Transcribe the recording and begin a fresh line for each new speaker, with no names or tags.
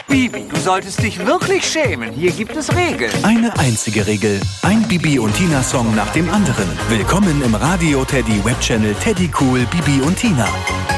Bibi, du solltest dich wirklich schämen. Hier gibt es Regeln.
Eine einzige Regel. Ein Bibi und Tina Song nach dem anderen. Willkommen im Radio Teddy Webchannel Teddy Cool Bibi und Tina.